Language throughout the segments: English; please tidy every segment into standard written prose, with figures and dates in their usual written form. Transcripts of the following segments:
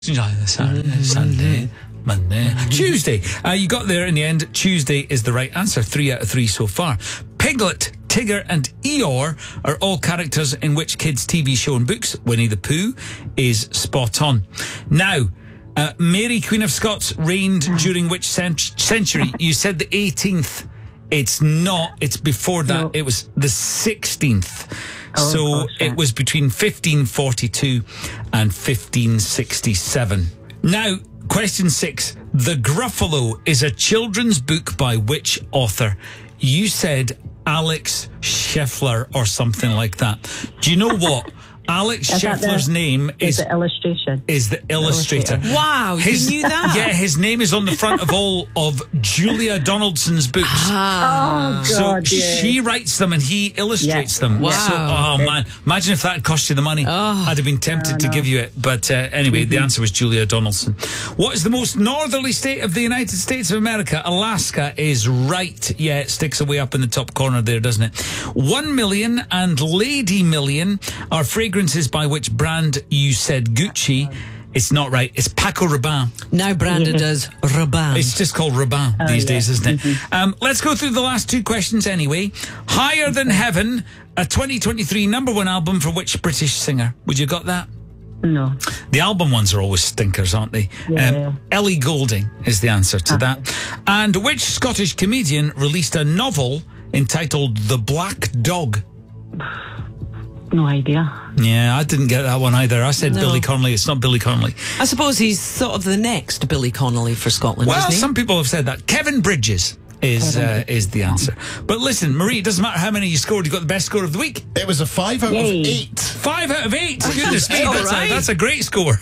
Saturday, Sunday, Monday, Tuesday. You got there in the end. Tuesday is the right answer. 3 out of 3 so far. Piglet, Tigger and Eeyore are all characters in which kids' TV show and books. Winnie the Pooh is spot on. Now, Mary, Queen of Scots, reigned during which century? You said the 18th. It's not. It's before that. No. It was the 16th. So it was between 1542 and 1567. Now, question 6. The Gruffalo is a children's book by which author? You said Alex Scheffler or something like that. Do you know what? Alex Scheffler's name is the illustration. Is the illustrator. Wow, you knew that? Yeah, his name is on the front of all of Julia Donaldson's books. Oh, God, so she writes them and he illustrates them. Wow. So, man, imagine if that had cost you the money. I'd have been tempted to give you it. But anyway, the answer was Julia Donaldson. What is the most northerly state of the United States of America? Alaska is right. Yeah, it sticks away up in the top corner there, doesn't it? 1 Million and Lady Million are fragrances by which brand? You said Gucci. It's not right. It's Paco Rabanne. Now branded as Rabanne. It's just called Rabanne these days, isn't it? Let's go through the last 2 questions anyway. Higher Than Heaven, a 2023 #1 album for which British singer? Would you got that? No. The album ones are always stinkers, aren't they? Yeah. Ellie Goulding is the answer to that. And which Scottish comedian released a novel entitled The Black Dog? No idea. Yeah, I didn't get that one either. I said Billy Connolly. It's not Billy Connolly. I suppose he's sort of the next Billy Connolly for Scotland, well, isn't he? Some people have said that. Kevin Bridges is the answer. But listen, Marie, it doesn't matter how many you scored. You got the best score of the week. It was a 5 out of 8. 5 out of 8. Goodness me, Right. that's a great score.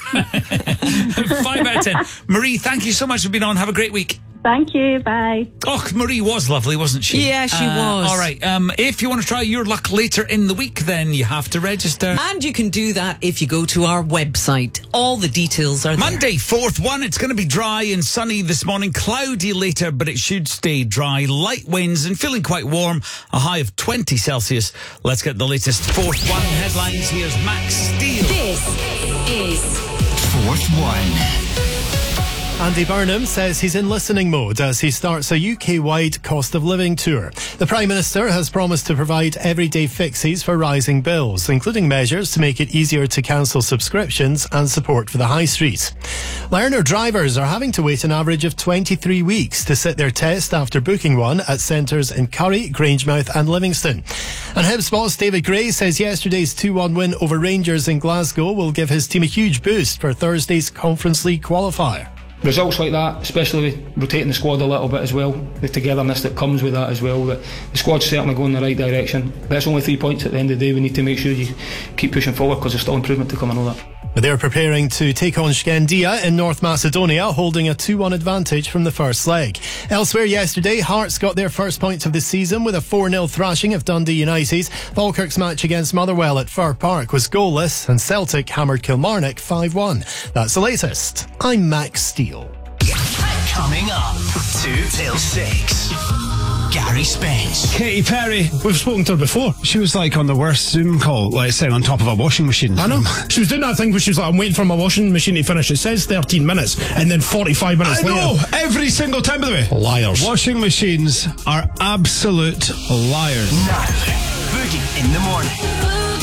5 out of 10. Marie, thank you so much for being on. Have a great week. Thank you. Bye. Oh, Marie was lovely, wasn't she? Yeah, she was. All right. If you want to try your luck later in the week, then you have to register. And you can do that if you go to our website. All the details are there. Monday, 4th one. It's going to be dry and sunny this morning. Cloudy later, but it should stay dry. Light winds and feeling quite warm. A high of 20 Celsius. Let's get the latest 4th one headlines. Here's Max Steele. This is 4th one. Andy Burnham says he's in listening mode as he starts a UK-wide cost of living tour. The Prime Minister has promised to provide everyday fixes for rising bills, including measures to make it easier to cancel subscriptions and support for the high street. Learner drivers are having to wait an average of 23 weeks to sit their test after booking one at centres in Curry, Grangemouth and Livingston. And Hibs boss David Gray says yesterday's 2-1 win over Rangers in Glasgow will give his team a huge boost for Thursday's Conference League qualifier. Results like that, especially with rotating the squad a little bit as well, the togetherness that comes with that as well, that the squad's certainly going in the right direction. That's only 3 points at the end of the day. We need to make sure you keep pushing forward because there's still improvement to come, I know that. They're preparing to take on Scandia in North Macedonia, holding a 2-1 advantage from the first leg. Elsewhere yesterday, Hearts got their first points of the season with a 4-0 thrashing of Dundee United. Falkirk's match against Motherwell at Fir Park was goalless and Celtic hammered Kilmarnock 5-1. That's the latest. I'm Max Steele. Coming up, 2 till 6. Gary Spence. Katy Perry, we've spoken to her before. She was like on the worst Zoom call, like sitting on top of a washing machine. I know. She was doing that thing where she was like, I'm waiting for my washing machine to finish. It says 13 minutes and then 45 minutes later. I know, every single time, by the way. Liars. Washing machines are absolute liars. Now, Boogie in the morning.